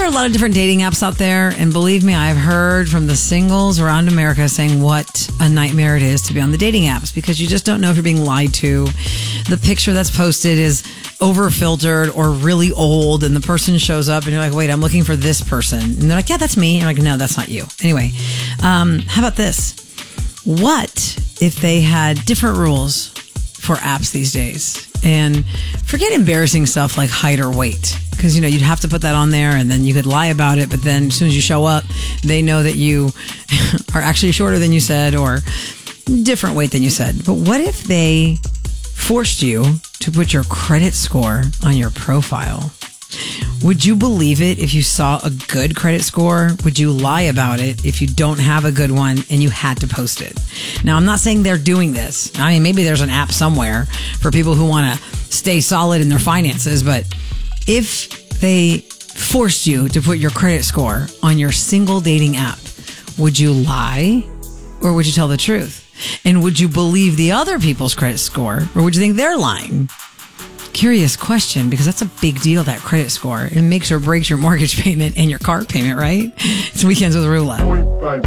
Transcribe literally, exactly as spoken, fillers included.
there are a lot of different dating apps out there, and believe me, I've heard from the singles around America saying what a nightmare it is to be on the dating apps because you just don't know if you're being lied to. The picture that's posted is over filtered or really old, and the person shows up and you're like, wait, I'm looking for this person. And they're like, yeah, that's me. And I'm like, no, that's not you. Anyway, um, how about this? What if they had different rules for apps these days? And forget embarrassing stuff like height or weight, because, you know, you'd have to put that on there and then you could lie about it. But then as soon as you show up, they know that you are actually shorter than you said or different weight than you said. But what if they forced you to put your credit score on your profile? Would you believe it if you saw a good credit score? Would you lie about it if you don't have a good one and you had to post it? Now, I'm not saying they're doing this. I mean, maybe there's an app somewhere for people who want to stay solid in their finances, but if they forced you to put your credit score on your single dating app, would you lie or would you tell the truth? And would you believe the other people's credit score or would you think they're lying? Curious question, because that's a big deal, that credit score. It makes or breaks your mortgage payment and your car payment, right? It's Weekends with Rula.